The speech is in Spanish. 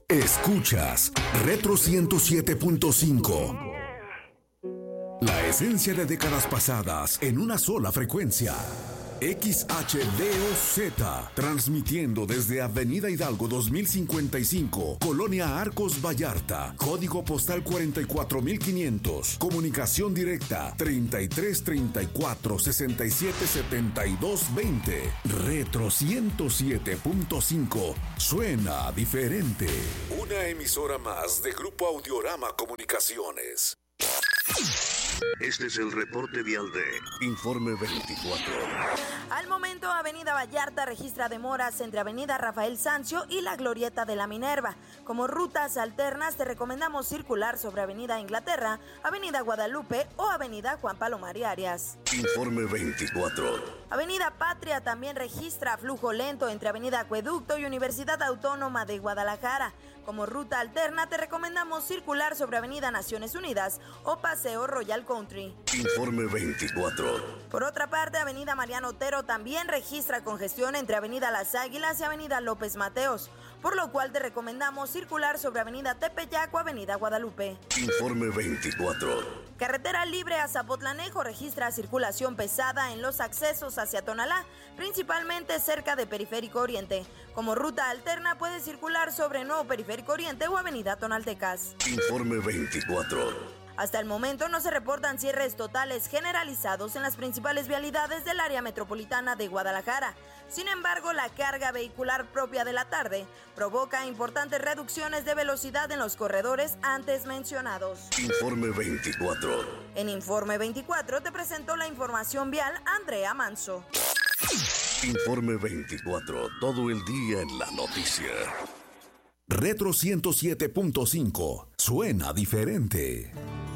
Escuchas Retro 107.5. La esencia de décadas pasadas en una sola frecuencia. XHDOZ, transmitiendo desde Avenida Hidalgo 2055, Colonia Arcos Vallarta, código postal 44500, comunicación directa 3334 67 72 20. Retro 107.5, suena diferente. Una emisora más de Grupo Audiorama Comunicaciones. Este es el reporte vial de Informe 24. Al momento, Avenida Vallarta registra demoras entre Avenida Rafael Sanzio y la Glorieta de la Minerva. Como rutas alternas, te recomendamos circular sobre Avenida Inglaterra, Avenida Guadalupe o Avenida Juan Palomar y Arias. Informe 24. Avenida Patria también registra flujo lento entre Avenida Acueducto y Universidad Autónoma de Guadalajara. Como ruta alterna, te recomendamos circular sobre Avenida Naciones Unidas o Paseo Royal Country. Informe 24. Por otra parte, Avenida Mariano Otero también registra congestión entre Avenida Las Águilas y Avenida López Mateos, por lo cual te recomendamos circular sobre Avenida Tepeyac o Avenida Guadalupe. Informe 24. Carretera libre a Zapotlanejo registra circulación pesada en los accesos hacia Tonalá, principalmente cerca de Periférico Oriente. Como ruta alterna puedes circular sobre Nuevo Periférico Oriente o Avenida Tonaltecas. Informe 24. Hasta el momento no se reportan cierres totales generalizados en las principales vialidades del área metropolitana de Guadalajara. Sin embargo, la carga vehicular propia de la tarde provoca importantes reducciones de velocidad en los corredores antes mencionados. Informe 24. En Informe 24 te presentó la información vial Andrea Manso. Informe 24. Todo el día en la noticia. Retro 107.5, suena diferente.